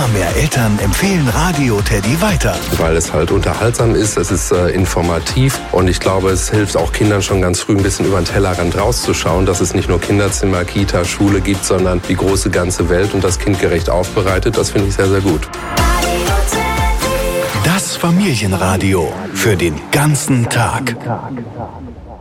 Immer mehr Eltern empfehlen Radio Teddy weiter. Weil es halt unterhaltsam ist, es ist informativ und ich glaube, es hilft auch Kindern schon ganz früh ein bisschen über den Tellerrand rauszuschauen, dass es nicht nur Kinderzimmer, Kita, Schule gibt, sondern die große ganze Welt und das kindgerecht aufbereitet. Das finde ich sehr, sehr gut. Das Familienradio für den ganzen Tag.